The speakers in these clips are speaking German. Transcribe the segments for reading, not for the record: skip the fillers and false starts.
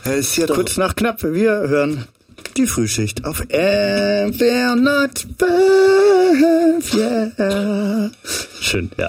Ist ja doch kurz nach knapp, wir hören die Frühschicht auf MWR Not 5, yeah. Schön, ja.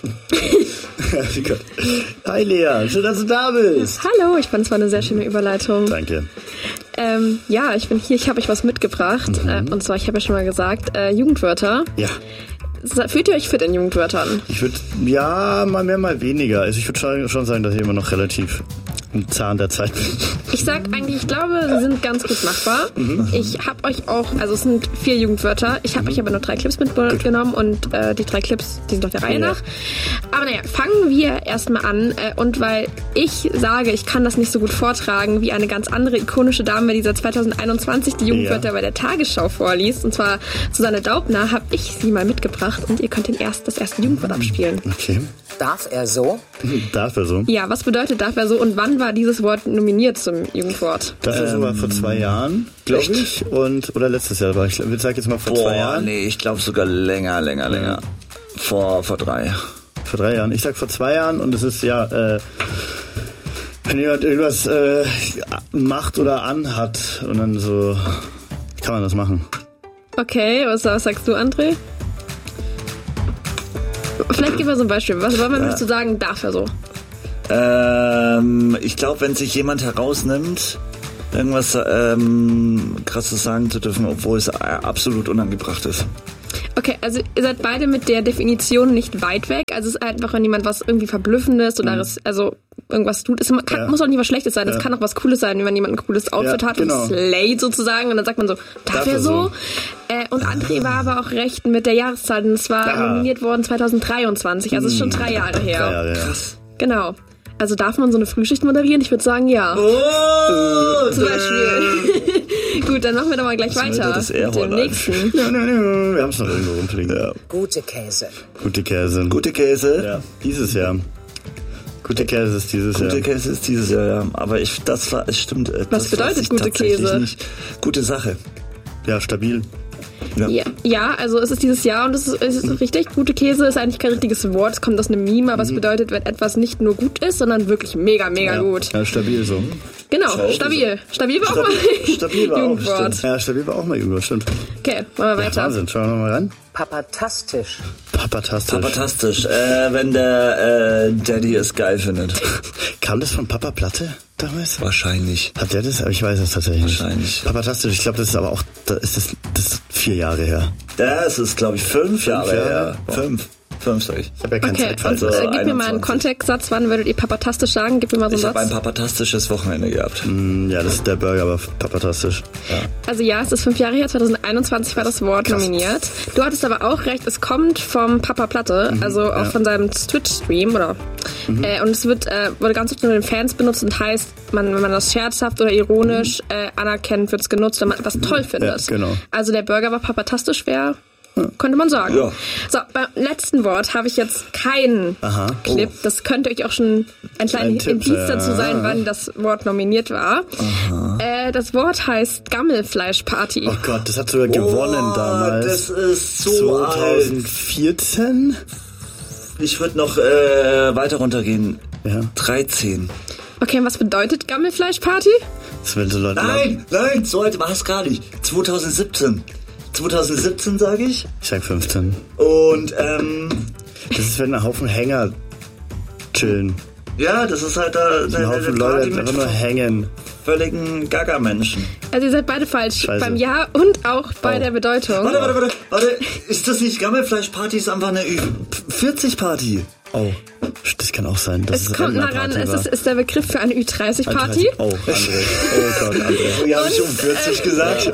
Hi Lea, schön, dass du da bist. Hallo, ich fand es war eine sehr schöne Überleitung. Danke. Ja, ich bin hier, ich habe euch was mitgebracht. Und zwar, ich habe ja schon mal gesagt, Jugendwörter. Ja. Fühlt ihr euch fit in Jugendwörtern? Ich würde, ja, mal mehr, mal weniger. Also ich würde schon sagen, dass ich immer noch relativ im Zahn der Zeit bin. Ich sag eigentlich, ich glaube, sie sind ganz gut machbar. Ich habe euch auch, also es sind 4 Jugendwörter. Ich habe euch aber nur 3 Clips mitgenommen und die 3 Clips, die sind doch der Reihe nach. Aber naja, fangen wir erstmal an. Und weil ich sage, ich kann das nicht so gut vortragen wie eine ganz andere ikonische Dame, die seit 2021 die Jugendwörter bei der Tagesschau vorliest, und zwar Susanne Daubner, habe ich sie mal mitgebracht und ihr könnt das erste Jugendwort abspielen. Okay. Darf er so? Darf er so? Ja, was bedeutet darf er so und wann war dieses Wort nominiert zum Jugendwort? Das war sogar vor 2 Jahren, glaube ich. Oder letztes Jahr. Ich sage jetzt mal vor 2 Jahren. Nee, ich glaube sogar länger. Vor 3. Vor 3 Jahren. Ich sag vor 2 Jahren und es ist wenn jemand irgendwas macht oder anhat und dann so, kann man das machen. Okay, was sagst du, André? Vielleicht gib mal so ein Beispiel. Was würdest du sagen, darf er so? Ich glaube, wenn sich jemand herausnimmt, irgendwas Krasses sagen zu dürfen, obwohl es absolut unangebracht ist. Okay, also ihr seid beide mit der Definition nicht weit weg. Also es ist einfach, wenn jemand was irgendwie Verblüffendes oder irgendwas tut. Es muss auch nicht was Schlechtes sein. Es kann auch was Cooles sein, wenn jemand ein cooles Outfit hat und slayt sozusagen. Und dann sagt man so, darf er so? Und André war aber auch recht mit der Jahreszahl. Und es war nominiert worden 2023. Also es ist schon 3 Jahre her. 3 Jahre, ja. Krass. Genau. Also darf man so eine Frühschicht moderieren? Ich würde sagen, ja. Oh, zum Beispiel. Gut, dann machen wir doch mal gleich weiter mit dem nächsten. Wir haben es noch irgendwo rumfliegen. Ja. Gute Käse. Gute Käse? Ja, dieses Jahr. Gute Käse ist dieses Jahr. Gute Käse ist dieses Jahr, ja. Aber es stimmt. Was bedeutet gute Käse? Nicht. Gute Sache. Ja, stabil. Ja, also es ist dieses Jahr und es ist richtig. Gute Käse ist eigentlich kein richtiges Wort, es kommt aus einem Meme, aber es bedeutet, wenn etwas nicht nur gut ist, sondern wirklich mega gut. Ja, stabil so. Genau, stabil. Stabil war auch mal Jugendwort. Ja, stabil war auch mal Jugendwort, stimmt. Okay, machen wir weiter. Wahnsinn, schauen wir mal ran. Papatastisch. Papatastisch, wenn der Daddy es geil findet. Kam das von Papa Platte damals? Wahrscheinlich. Hat der das? Aber ich weiß es tatsächlich nicht. Wahrscheinlich. Papatastisch, ich glaube, das ist aber auch, das ist 4 Jahre her. Das ist, glaube ich, 5 Jahre her. 5, sag ich. Ich habe ja keinen Zeitfall. Also, gib mir mal einen Kontextsatz, wann würdet ihr papatastisch sagen? Gib mir mal so einen Satz. Ich habe ein papatastisches Wochenende gehabt. Ja, das ist der Burger, aber papatastisch. Ja. Also ja, es ist 5 Jahre her, 2021 war das Wort nominiert. Du hattest aber auch recht, es kommt vom Papa Platte, also auch von seinem Twitch-Stream, oder? Und es wurde ganz oft von den Fans benutzt und heißt, wenn man das scherzhaft oder ironisch anerkennt, wird es genutzt, wenn man etwas toll findet. Ja, genau. Also der Burger war papatastisch, könnte man sagen. Ja. So, beim letzten Wort habe ich jetzt keinen Clip. Das könnte euch auch schon ein kleiner Indiz dazu sein, wann das Wort nominiert war. Das Wort heißt Gammelfleischparty. Oh Gott, das hat sogar gewonnen damals. Das ist so 2014? Ich würde noch weiter runtergehen. Ja. 13. Okay, und was bedeutet Gammelfleischparty? Das will so Leute Nein, so alt war es gar nicht. 2017 sage ich. Ich sag 15. Und das ist, wenn ein Haufen Hänger chillen. ja, das ist halt da Ein Haufen Leute, die einfach nur hängen. völligen Gaga-Menschen. Also ihr seid beide falsch. Scheiße. Beim Ja und auch bei der Bedeutung. Warte. Ist das nicht Gammelfleischparty? Ist einfach eine 40-Party. Oh, das kann auch sein. Das Es kommt mal ran, es ist der Begriff für eine Ü30-Party. Oh, André. Oh Gott, André. Ja, habe ich um 40 gesagt.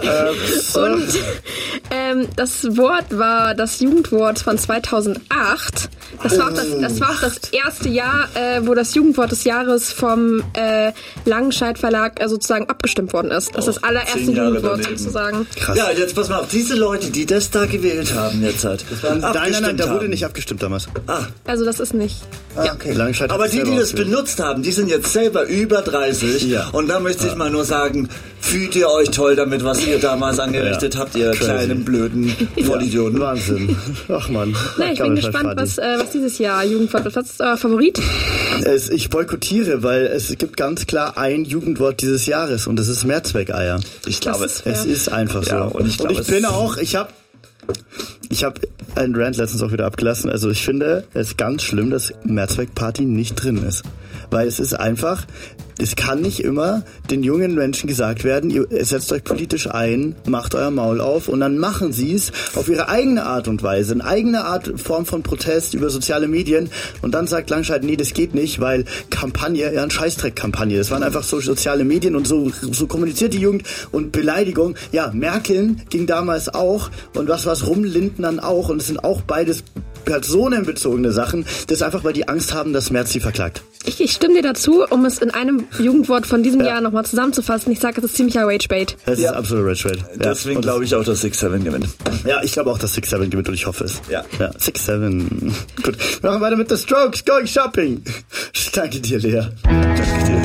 Und das Wort war das Jugendwort von 2008. Das war auch das erste Jahr, wo das Jugendwort des Jahres vom Langenscheidt Verlag sozusagen abgestimmt worden ist. Das ist das allererste 10 Jahre Jugendwort daneben. sozusagen. Krass. Ja, jetzt pass mal auf. Diese Leute, die das da gewählt haben jetzt halt. Nein, da wurde nicht abgestimmt damals. Also das ist nicht. Ja. Okay. Langenscheidt hat Aber es die selber das ausgewählt. benutzt haben, die sind jetzt selber über 30. Ja. Und da möchte ich mal nur sagen, fühlt ihr euch toll damit, was ihr damals angerichtet habt, ihr Crazy. kleinen blöden blöden Vollidioten. Wahnsinn. Ach man. Na, ich bin gespannt, was dieses Jahr Jugendwort wird. Was ist euer Favorit? Ich boykottiere, weil es gibt ganz klar ein Jugendwort dieses Jahres und das ist Mehrzweckeier. Ich glaube, Es ist einfach so. Ja, und ich bin auch... Ich habe einen Rant letztens auch wieder abgelassen. Also ich finde es ganz schlimm, dass Mehrzweckparty nicht drin ist. Weil es ist einfach, es kann nicht immer den jungen Menschen gesagt werden, ihr setzt euch politisch ein, macht euer Maul auf und dann machen sie es auf ihre eigene Art und Weise, eine eigene Form von Protest über soziale Medien und dann sagt Langscheid, nee, das geht nicht, weil Kampagne, ja, ein Scheißdreck-Kampagne. Das waren einfach so soziale Medien und so kommuniziert die Jugend und Beleidigung. Ja, Merkel ging damals auch und was Rumlindnern auch und es sind auch beides personenbezogene Sachen. Das ist einfach, weil die Angst haben, dass Merz sie verklagt. Ich stimme dir dazu, um es in einem Jugendwort von diesem Jahr nochmal zusammenzufassen. Ich sage, es ist ziemlicher Ragebait. Es ist absoluter Ragebait. Ja. Deswegen glaube ich auch, dass 6-7 gewinnt. Ja, ich glaube auch, dass 6-7 gewinnt und ich hoffe es. Ja. 6-7. Gut, wir machen weiter mit The Strokes, Going Shopping. Danke dir, Lea. Danke dir.